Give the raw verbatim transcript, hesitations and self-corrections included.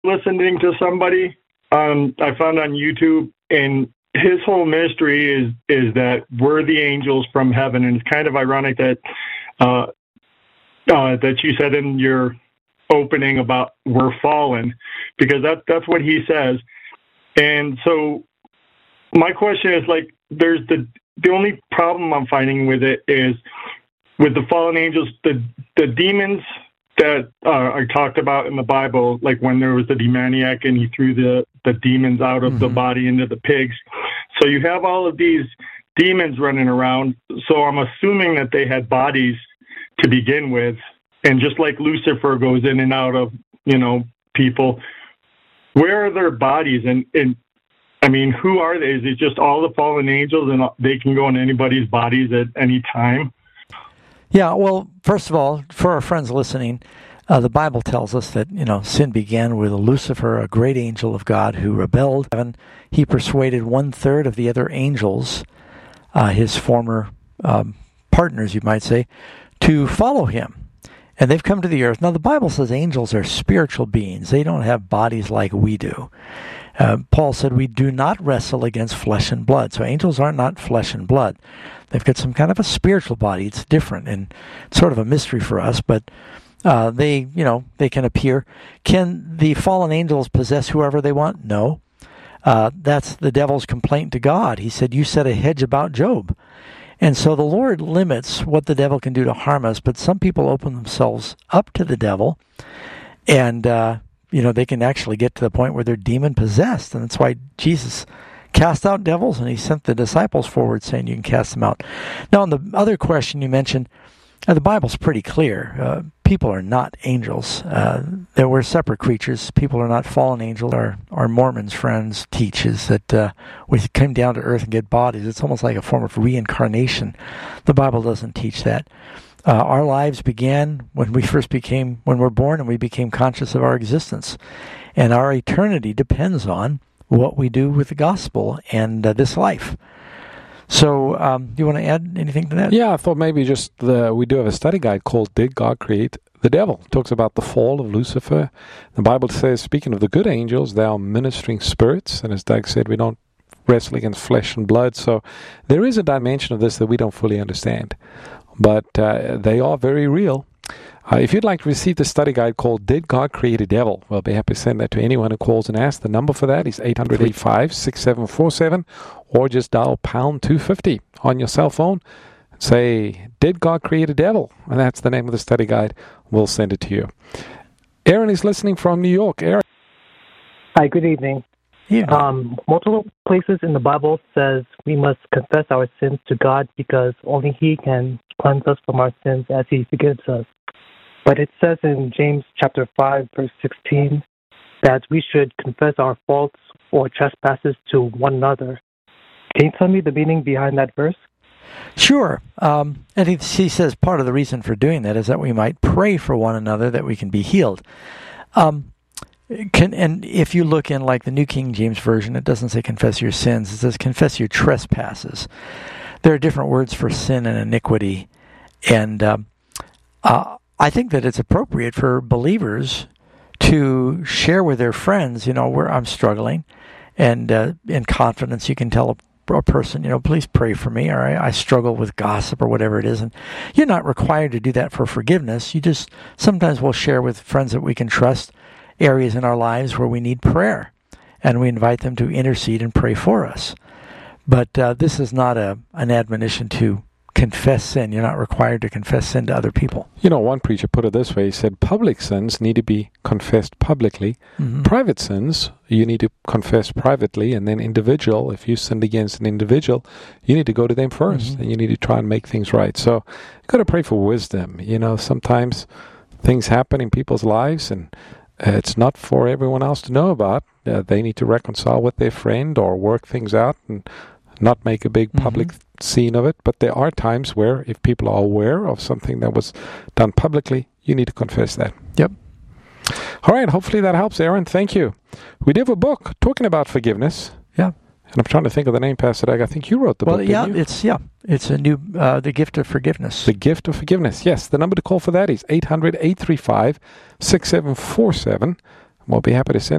listening to somebody um, I found on YouTube, and his whole ministry is is that we're the angels from heaven, and it's kind of ironic that uh, uh, that you said in your opening about we're fallen, because that that's what he says. And so my question is, like, there's the the only problem I'm finding with it is with the fallen angels, the the demons that uh, are talked about in the Bible, like when there was the demoniac and he threw the, the demons out of mm-hmm. the body into the pigs. So you have all of these demons running around. So I'm assuming that they had bodies to begin with. And just like Lucifer goes in and out of, you know, people, where are their bodies? And, and I mean, who are they? Is it just all the fallen angels and they can go in anybody's bodies at any time? Yeah, well, first of all, for our friends listening, uh, the Bible tells us that, you know, sin began with Lucifer, a great angel of God who rebelled. He persuaded one-third of the other angels, uh, his former um, partners, you might say, to follow him. And they've come to the earth. Now, the Bible says angels are spiritual beings. They don't have bodies like we do. Uh, Paul said we do not wrestle against flesh and blood. So angels are not flesh and blood. They've got some kind of a spiritual body. It's different and sort of a mystery for us, but uh, they, you know, they can appear. Can the fallen angels possess whoever they want? No. Uh, that's the devil's complaint to God. He said, you set a hedge about Job. And so the Lord limits what the devil can do to harm us, but some people open themselves up to the devil, and, uh, you know, they can actually get to the point where they're demon-possessed, and that's why Jesus cast out devils, and he sent the disciples forward saying you can cast them out. Now, on the other question you mentioned, uh, the Bible's pretty clear. Uh, people are not angels. Uh, they were separate creatures. People are not fallen angels. Our, our Mormons friends teach is that uh, we come down to earth and get bodies. It's almost like a form of reincarnation. The Bible doesn't teach that. Uh, our lives began when we first became, when we're born and we became conscious of our existence. And our eternity depends on what we do with the gospel and uh, this life. So, um, do you want to add anything to that? Yeah, I thought maybe just the, we do have a study guide called Did God Create the Devil? It talks about the fall of Lucifer. The Bible says, speaking of the good angels, they are ministering spirits. And as Doug said, we don't wrestle against flesh and blood. So there is a dimension of this that we don't fully understand. But uh, they are very real. Uh, if you'd like to receive the study guide called Did God Create a Devil? We'll be happy to send that to anyone who calls and asks. The number for that is eight hundred, eight five, six seven four seven, or just dial pound two fifty on your cell phone. Say, Did God Create a Devil? And that's the name of the study guide. We'll send it to you. Aaron is listening from New York. Aaron. Hi, good evening. Yeah. Um, multiple places in the Bible says we must confess our sins to God because only He can cleanse us from our sins as He forgives us. But it says in James chapter five, verse sixteen, that we should confess our faults or trespasses to one another. Can you tell me the meaning behind that verse? Sure. Um, and he, he says part of the reason for doing that is that we might pray for one another that we can be healed. Um, can, and if you look in like the New King James Version, it doesn't say confess your sins. It says confess your trespasses. There are different words for sin and iniquity. And um, uh, I think that it's appropriate for believers to share with their friends, you know, where I'm struggling. And uh, in confidence, you can tell a, a person, you know, please pray for me, or I, I struggle with gossip or whatever it is. And you're not required to do that for forgiveness. You just, sometimes we'll share with friends that we can trust areas in our lives where we need prayer. And we invite them to intercede and pray for us. But uh, this is not a an admonition to confess sin. You're not required to confess sin to other people. You know, one preacher put it this way. He said, public sins need to be confessed publicly. Mm-hmm. Private sins, you need to confess privately. And then individual, if you sinned against an individual, you need to go to them first. Mm-hmm. And you need to try and make things right. So you've got to pray for wisdom. You know, sometimes things happen in people's lives and uh, it's not for everyone else to know about. Uh, they need to reconcile with their friend or work things out and not make a big public mm-hmm. scene of it. But there are times where if people are aware of something that was done publicly, you need to confess that. Yep. All right. Hopefully that helps, Aaron. Thank you. We did have a book talking about forgiveness. Yeah. And I'm trying to think of the name, Pastor Doug. I think you wrote the well, book, yeah, didn't you? it's, yeah, it's a new, uh, The Gift of Forgiveness. The Gift of Forgiveness. Yes. The number to call for that is eight hundred, eight three five, six seven four seven. We'll be happy to send